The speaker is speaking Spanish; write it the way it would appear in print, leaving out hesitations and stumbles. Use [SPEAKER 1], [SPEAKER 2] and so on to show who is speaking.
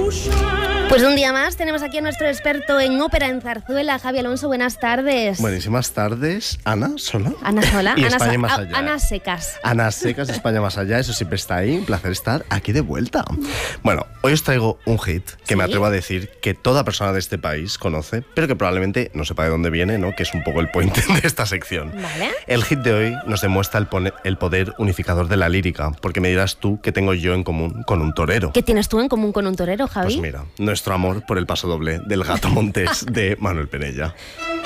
[SPEAKER 1] Pues un día más tenemos aquí a nuestro experto en ópera en zarzuela, Javi Alonso. Buenas tardes.
[SPEAKER 2] Buenísimas tardes. Ana Sola.
[SPEAKER 1] Ana Sola.
[SPEAKER 2] Y España más allá.
[SPEAKER 1] Ana Secas.
[SPEAKER 2] Ana Secas, España más allá. Eso siempre está ahí. Un placer estar aquí de vuelta. Bueno, hoy os traigo un hit que me atrevo a decir que toda persona de este país conoce, pero que probablemente no sepa de dónde viene, ¿no? Que es un poco el point de esta sección.
[SPEAKER 1] Vale.
[SPEAKER 2] El hit de hoy nos demuestra el poder unificador de la lírica, porque me dirás tú qué tengo yo en común con un torero.
[SPEAKER 1] ¿Qué tienes tú en común con un torero, Javi?
[SPEAKER 2] Pues mira, nuestro amor por el paso doble del Gato Montés de Manuel Penella.